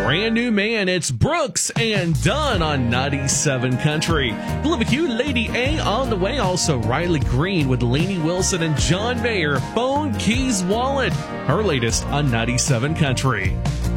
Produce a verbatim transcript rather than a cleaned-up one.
Brand New Man, it's Brooks and Dunn on ninety-seven Country. Deliver you Lady A on the way. Also Riley Green with Lainey Wilson and John Mayer, Phone Keys Wallet. Her latest on ninety-seven Country.